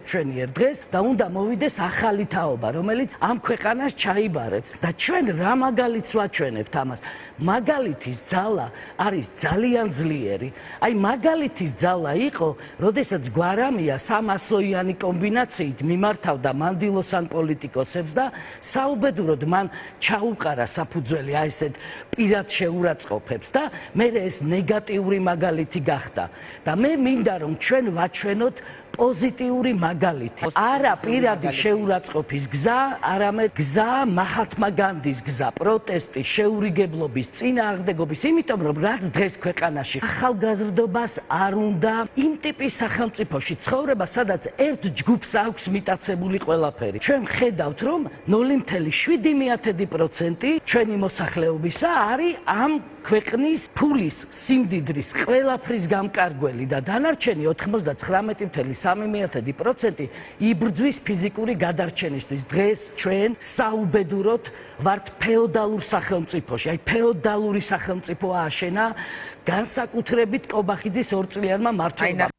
ჩვენი ერთ დღეს და უნდა მოვიდეს ახალი თაობა, რომელიც ამ ქვეყანას ჩაიბარებს და ჩვენ რა მაგალითს ვაჩვენებთ ამას? მაგალითის ძალა არის ძალიან ძლიერი. აი მაგალითის ძალა იყო, როდესაც გვარამია 300-იანი კომბინაციით მიმართავდა მანდილოსან პოლიტიკოსებს და საუბედუროდ მან ჩაუყარა საფუძველი აი ესეთ პირად შეურაცხყოფებს და მე ეს ნეგატიური მაგალითი გახდა და მე მინდა რომ ჩვენ ვაჩვენოთ პოზიტიური მაგალითი. არა პირადი შეურაცხყოფის გზა, არამედ გზა მაჰათმა განდის გზა, პროტესტის, შეურიგებლობის, წინააღმდეგობის, იმიტომ რომ რაც დღეს ქვეყანაში ახალგაზრდობას არ უნდა იმ ტიპის სახელმწიფოში ცხოვრება, სადაც ერთ ჯგუფს აქვს მიტაცებული ყველაფერი. ჩვენ ხედავთ, რომ 0.7% ჩვენი მოსახლეობისა არის ამ ქვეყნის ფულის, სიმდიდრის, ყველაფრის გამკარგველი და დანარჩენი 99.3% იბრძვის ფიზიკური გადარჩენისთვის. დღეს ჩვენ საუბედუროდ ვართ ფეოდალურ სახელმწიფოში. აი ფეოდალური სახელმწიფო ააშენა განსაკუთრებით კობახიძის ორწლიანმა მმართველობამ.